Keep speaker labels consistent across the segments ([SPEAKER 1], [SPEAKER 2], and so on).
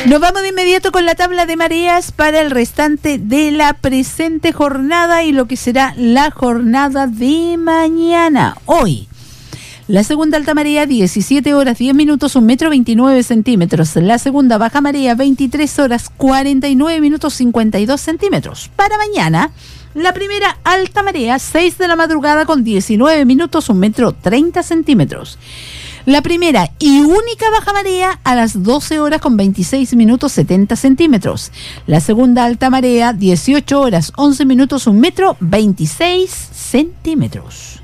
[SPEAKER 1] Nos vamos de inmediato con la tabla de mareas para el restante de la presente jornada y lo que será la jornada de mañana. Hoy, la segunda alta marea, 17 horas 10 minutos, 1 metro 29 centímetros. La segunda baja marea, 23 horas 49 minutos, 52 centímetros. Para mañana, la primera alta marea, 6 de la madrugada con 19 minutos, 1 metro 30 centímetros. La primera y única baja marea a las 12 horas con 26 minutos 70 centímetros. La segunda alta marea, 18 horas 11 minutos 1 metro 26 centímetros.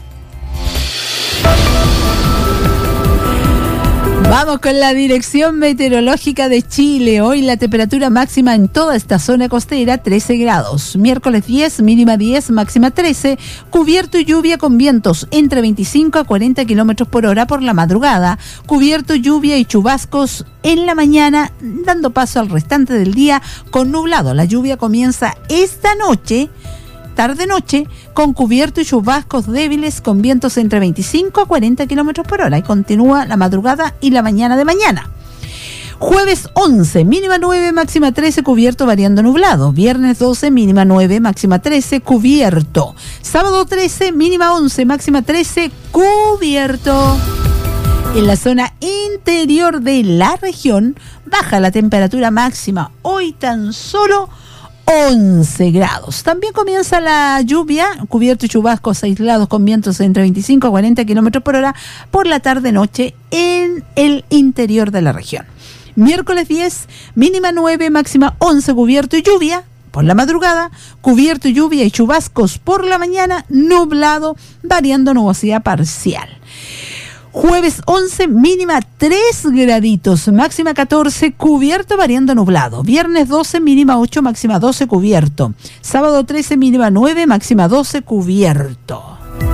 [SPEAKER 1] Vamos con la Dirección Meteorológica de Chile. Hoy la temperatura máxima en toda esta zona costera, 13 grados. Miércoles 10, mínima 10, máxima 13. Cubierto y lluvia con vientos entre 25 a 40 kilómetros por hora por la madrugada. Cubierto, lluvia y chubascos en la mañana, dando paso al restante del día con nublado. La lluvia comienza esta noche, tarde-noche, con cubierto y chubascos débiles con vientos entre 25 a 40 kilómetros por hora y continúa la madrugada y la mañana de mañana. Jueves 11, mínima 9, máxima 13, cubierto variando nublado. Viernes 12, mínima 9, máxima 13, cubierto. Sábado 13, mínima 11, máxima 13, cubierto. En la zona interior de la región baja la temperatura máxima, hoy tan solo 11 grados. También comienza la lluvia, cubierto y chubascos aislados con vientos entre 25 a 40 kilómetros por hora por la tarde-noche en el interior de la región. Miércoles 10, mínima 9, máxima 11, cubierto y lluvia por la madrugada, cubierto y lluvia y chubascos por la mañana, nublado, variando nubosidad parcial. Jueves 11, mínima 3 graditos, máxima 14, cubierto variando nublado. Viernes 12, mínima 8, máxima 12, cubierto. Sábado 13, mínima 9, máxima 12, cubierto.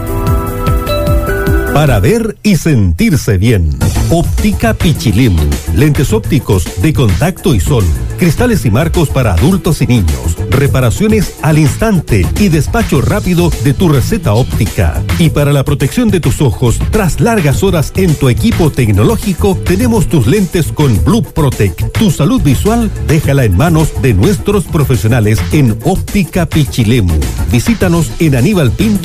[SPEAKER 2] Para ver y sentirse bien. Óptica Pichilem. Lentes ópticos de contacto y sol. Cristales y marcos para adultos y niños. Reparaciones al instante y despacho rápido de tu receta óptica. Y para la protección de tus ojos, tras largas horas en tu equipo tecnológico, tenemos tus lentes con Blue Protect. Tu salud visual, déjala en manos de nuestros profesionales en Óptica Pichilem. Visítanos en Aníbal Pinto